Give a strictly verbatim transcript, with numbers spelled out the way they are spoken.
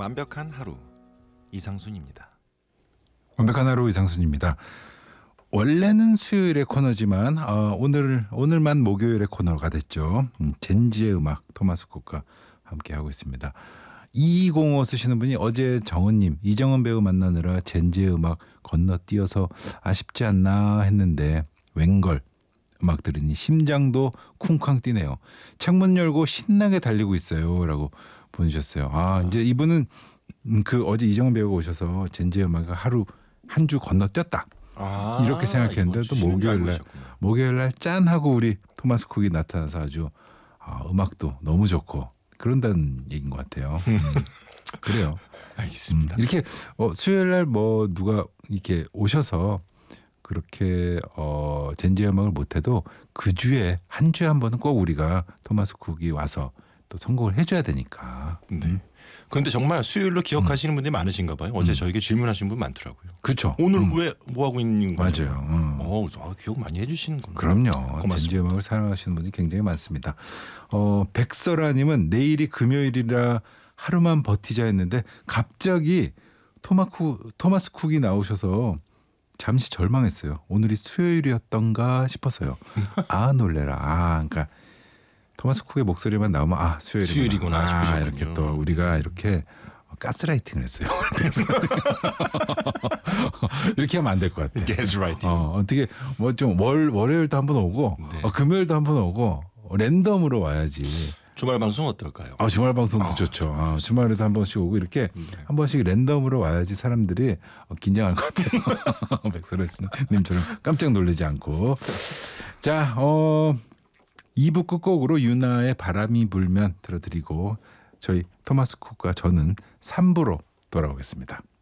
완벽한 하루 이상순입니다. 완벽한 하루 이상순입니다. 원래는 수요일의 코너지만 어, 오늘 오늘만 목요일의 코너가 됐죠. 음, 젠지의 음악 토마스 쿡과 함께 하고 있습니다. 이이공오 쓰시는 분이 어제 정은님 이정은 배우 만나느라 젠지의 음악 건너뛰어서 아쉽지 않나 했는데 웬걸 음악 들으니 심장도 쿵쾅 뛰네요. 창문 열고 신나게 달리고 있어요라고 보내주셨어요. 아 이제 이분은 그 어제 이정은 배우가 오셔서 젠지의 음악을 하루 한 주 건너뛰었다. 아, 이렇게 생각했는데 또 목요일날 목요일날 짠 하고 우리 토마스 쿡이 나타나서 아주 아, 음악도 너무 좋고 그런다는 얘기인 것 같아요. 음, 그래요. 알겠습니다. 음, 이렇게 어, 수요일날 뭐 누가 이렇게 오셔서 그렇게 어, 젠지의 음악을 못해도 그 주에 한 주에 한 번은 꼭 우리가 토마스 쿡이 와서 또 선곡을 해줘야 되니까. 네. 그런데 정말 수요일로 기억하시는 분들이 많으신가 봐요. 어제 음. 저에게 질문하신 분 많더라고요. 그렇죠. 오늘 음. 왜 뭐 하고 있는 거예요? 맞아요. 음. 어, 아, 기억 많이 해주시는군요. 그럼요. 고맙습니다. 젠지 음악을 사랑하시는 분이 굉장히 많습니다. 어, 백설아님은 내일이 금요일이라 하루만 버티자 했는데 갑자기 토마쿠, 토마스 쿡이 나오셔서 잠시 절망했어요. 오늘이 수요일이었던가 싶어서요. 아 놀래라. 아 그러니까 토마스 쿡의 목소리만 나오면 아 수요일이구나, 수요일이구나 아, 싶으셨군요. 이렇게 또 우리가 이렇게 가스라이팅을 했어요. 이렇게 하면 안 될 것 같아요. 게스라이팅. 어, 어떻게 뭐 좀 월 월요일도 한번 오고 네. 어, 금요일도 한번 오고 어, 랜덤으로 와야지. 주말 방송 어떨까요? 아, 주말 방송도 아, 좋죠. 아, 주말에도 한 번씩 오고 이렇게 네. 한 번씩 랜덤으로 와야지 사람들이 어, 긴장할 것 같아요. 백설님처럼 깜짝 놀라지 않고. 자, 어, 이 부 끝곡으로 유나의 바람이 불면 들어드리고 저희 토마스 쿡과 저는 삼 부로 돌아오겠습니다.